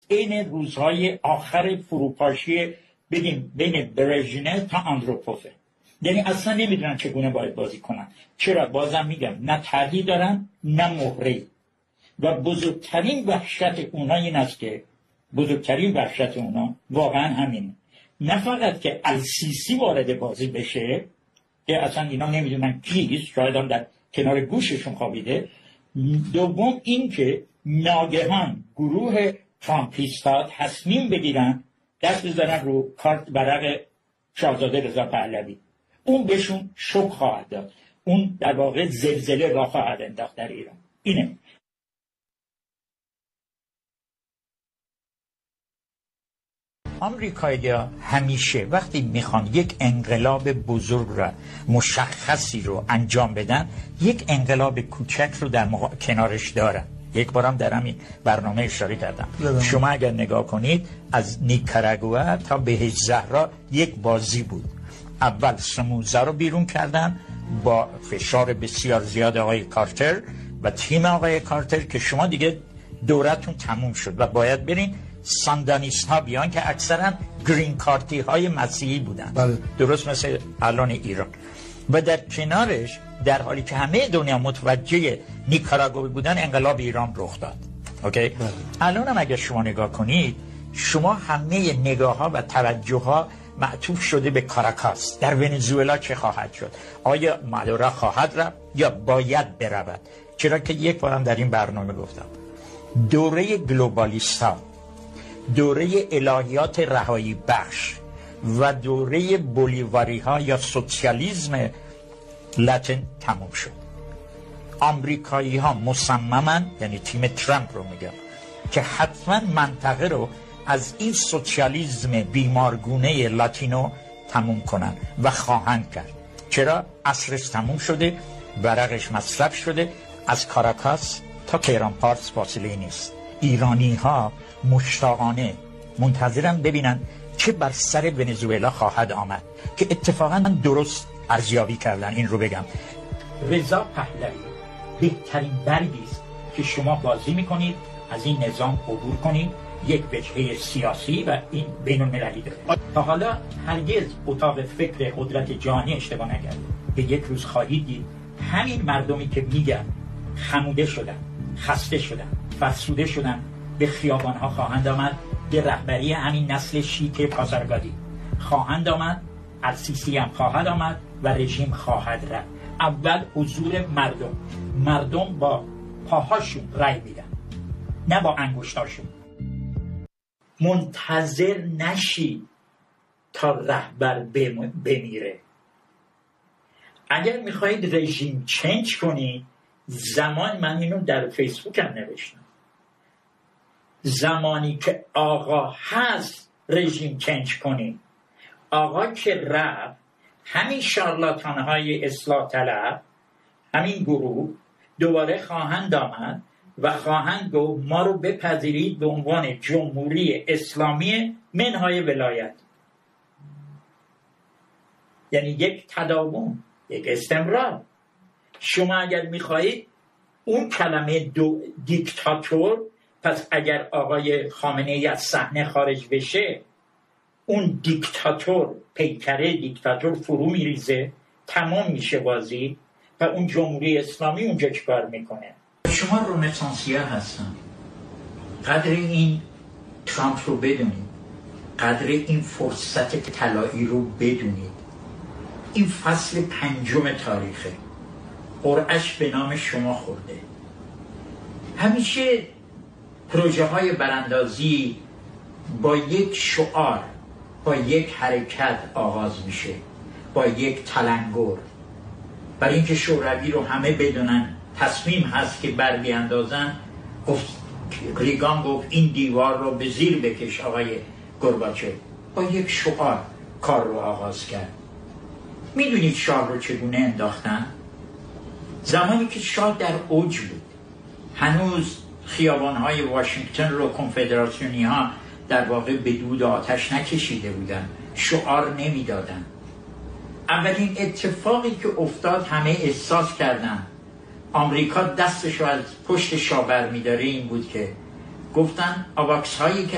این روزهای آخر فروپاشی بین برژنه تا آندروپوفه. یعنی اصلا نمیدونن چگونه باید بازی کنن. چرا؟ بازم میگم نه طرحی دارن نه مهره‌ای. و بزرگترین وحشت اونا این است که واقعا همینه. نه فقط که السیسی وارد بازی بشه که اصلا اینا نمیدونن کیست، شاید هم در کنار گوششون خوابیده. دوم این که ناگهان گروه ترامپیست‌ها تصمیم بگیرن دست بزنن رو کارت برق شاهزاده رضا پهلوی. اون بهشون شوک خواهد داد. اون در واقع زلزله راه خواهد انداخت در ایران. اینه. آمریکایی‌ها همیشه وقتی میخوان یک انقلاب بزرگ را مشخصی رو انجام بدن، یک انقلاب کوچک رو در کنارش دارن. یک بارم در همین برنامه اشاره کردم. شما اگر نگاه کنید از نیکاراگوآ تا بهشت زهرا یک بازی بود. اول سموزه رو بیرون کردن با فشار بسیار زیاد آقای کارتر و تیم آقای کارتر که شما دیگه دورتون تموم شد و باید برین. ساندانیست ها بیان که اکثرا گرین کارتی های مسیحی بودن. بله. درست مثل الان ایران. و در کنارش در حالی که همه دنیا متوجه نیکاراگوئه بودن، انقلاب ایران رخ داد. اوکی؟ بله. الان هم اگر شما نگاه کنید، شما همه نگاه ها و توجه ها معطوف شده به کاراکاس. در ونزوئلا چه خواهد شد؟ آیا مادورا خواهد رفت یا باید برود؟ چرا که یک بارم در این برنامه گفتم دوره گلوبالیستا، دوره الهیات رهایی بخش و دوره بولیواری ها یا سوسیالیسم لاتین تموم شد. آمریکایی ها مصممن، یعنی تیم ترامپ رو میگم، که حتما منطقه رو از این سوسیالیسم بیمارگونه لاتینو تموم کنن و خواهند کرد. چرا؟ عصرش تموم شده، ورقش مصرف شده. از کاراکاس تا تهران پارس فاصله نیست. ایرانی ها مشتاقانه منتظرم ببینن چه بر سر ونزوئلا خواهد آمد، که اتفاقا درست ارزیابی کردن. این رو بگم، رضا پهلوی بهترین برگی است که شما بازی میکنید از این نظام عبور کنید. یک وجهه سیاسی و این بین المللی داره. تا حالا هرگز اتاق فکر قدرت جهانی اشتباه نکرده. به یک روز خواهید دید همین مردمی که میگن خموده شدن، خسته شدن، فرسوده شدن، به خیابان‌ها خواهند آمد. به رهبری همین نسل شیک پازارگادی خواهند آمد. السیسی هم خواهد آمد و رژیم خواهد رفت. اول حضور مردم با پاهاشون رای میدن، نه با انگشتاشون. منتظر نشی تا رهبر بمیره. اگر میخواهید رژیم چنج کنید، من اینو در فیسبوک هم نوشتم، زمانی که آقا هست رژیم چنج کنید. آقا که رفت، همین شارلاتانهای اصلاح طلب، همین گروه دوباره خواهند آمد و خواهند گفت ما رو بپذیرید به عنوان جمهوری اسلامی منهای ولایت. یعنی یک تداوم، یک استمرار. شما اگر میخواهید اون کلمه دیکتاتور، پس اگر آقای خامنه‌ای از صحنه خارج بشه، اون دیکتاتور، پیکره دیکتاتور فرو میریزه، تمام میشه بازی و اون جمهوری اسلامی اونجا چیکار میکنه؟ شما رنسانسیا هستن. قدر این ترامپ رو بدونید، قدر این فرصت طلایی رو بدونید. این فصل 5 تاریخه، قرعش به نام شما خورده. همیشه پروژه های براندازی با یک شعار، با یک حرکت آغاز میشه، با یک تلنگر. برای اینکه شوروی رو همه بدونن تصمیم هست که بر بیاندازن، ریگان گفت این دیوار رو به زیر بکش آقای گورباچف، با یک شعار کار رو آغاز کرد. میدونید شاه رو چگونه انداختن؟ زمانی که شاه در اوج بود، هنوز خیابان‌های واشنگتن رو کنفدراسیونی ها در واقع به دود آتش نکشیده بودن، شعار نمیدادن. اولین اتفاقی که افتاد همه احساس کردن آمریکا دستشو از پشت شاه برمی‌داره این بود که گفتن آواکس هایی که